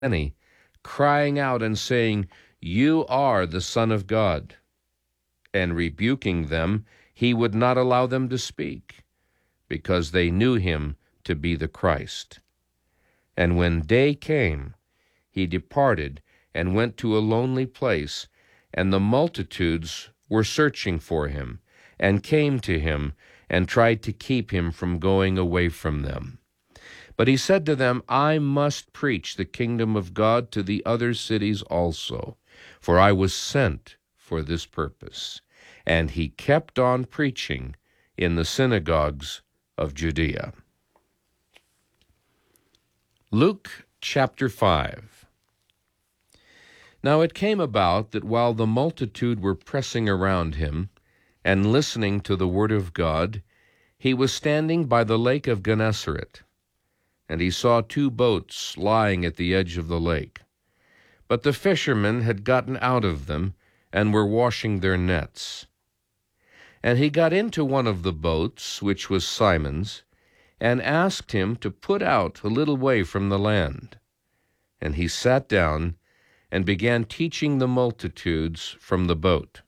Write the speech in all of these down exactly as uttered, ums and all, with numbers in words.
many, crying out and saying, "You are the Son of God." And rebuking them, he would not allow them to speak, because they knew him to be the Christ. And when day came, he departed and went to a lonely place, and the multitudes were searching for him, and came to him, and tried to keep him from going away from them. But he said to them, "I must preach the kingdom of God to the other cities also, for I was sent for this purpose." And he kept on preaching in the synagogues of Judea. Luke chapter five. Now it came about that while the multitude were pressing around him and listening to the word of God, he was standing by the lake of Gennesaret, and he saw two boats lying at the edge of the lake. But the fishermen had gotten out of them and were washing their nets. And he got into one of the boats, which was Simon's, and asked him to put out a little way from the land. And he sat down and began teaching the multitudes from the boat.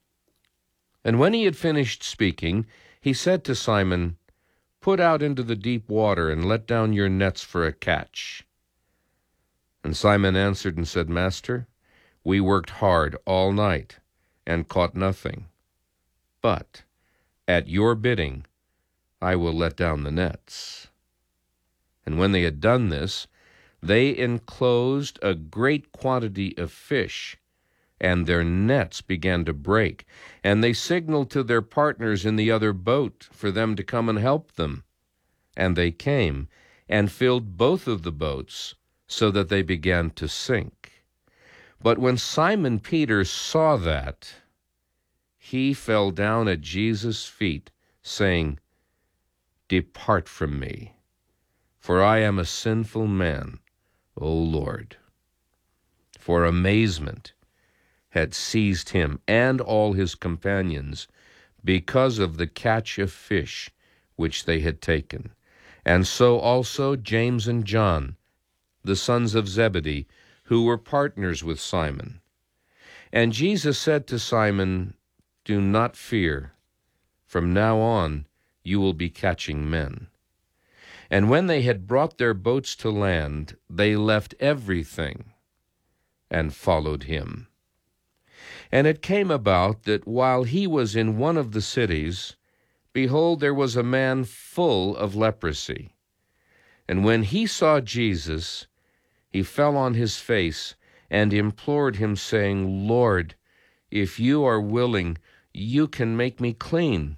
And when he had finished speaking, he said to Simon, "Put out into the deep water and let down your nets for a catch." And Simon answered and said, "Master, we worked hard all night and caught nothing. But at your bidding, I will let down the nets." And when they had done this, they enclosed a great quantity of fish, and their nets began to break. And they signaled to their partners in the other boat for them to come and help them. And they came and filled both of the boats, so that they began to sink. But when Simon Peter saw that, he fell down at Jesus' feet, saying, "Depart from me, for I am a sinful man, O Lord." For amazement had seized him and all his companions because of the catch of fish which they had taken. And so also James and John, the sons of Zebedee, who were partners with Simon. And Jesus said to Simon, "Do not fear. From now on you will be catching men." And when they had brought their boats to land, they left everything and followed him. And it came about that while he was in one of the cities, behold, there was a man full of leprosy. And when he saw Jesus, he fell on his face and implored him, saying, "Lord, if you are willing, you can make me clean."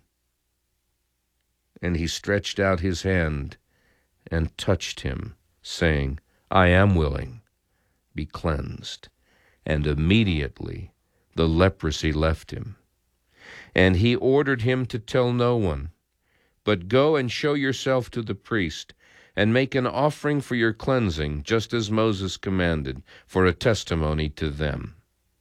And he stretched out his hand and touched him, saying, "I am willing, be cleansed." And immediately the leprosy left him. And he ordered him to tell no one, but go and show yourself to the priest, and make an offering for your cleansing, just as Moses commanded, for a testimony to them.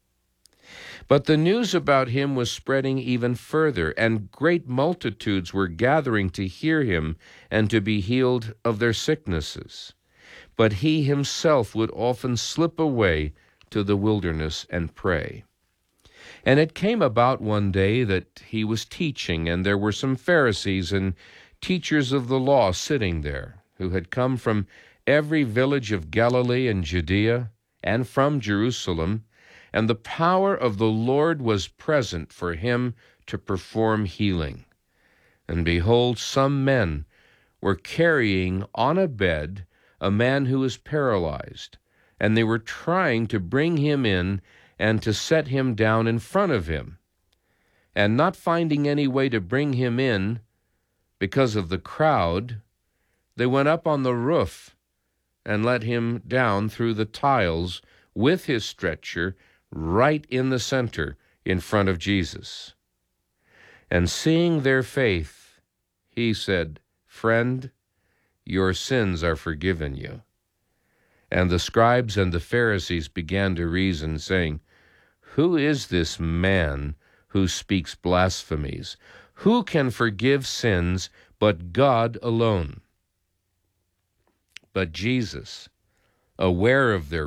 But the news about him was spreading even further, and great multitudes were gathering to hear him and to be healed of their sicknesses. But he himself would often slip away to the wilderness and pray. And it came about one day that he was teaching, and there were some Pharisees and teachers of the law sitting there, who had come from every village of Galilee and Judea, and from Jerusalem, and the power of the Lord was present for him to perform healing. And behold, some men were carrying on a bed a man who was paralyzed, and they were trying to bring him in and to set him down in front of him. And not finding any way to bring him in because of the crowd, they went up on the roof and let him down through the tiles with his stretcher right in the center in front of Jesus. And seeing their faith, he said, "Friend, your sins are forgiven you." And the scribes and the Pharisees began to reason, saying, "Who is this man who speaks blasphemies? Who can forgive sins but God alone?" But Jesus, aware of their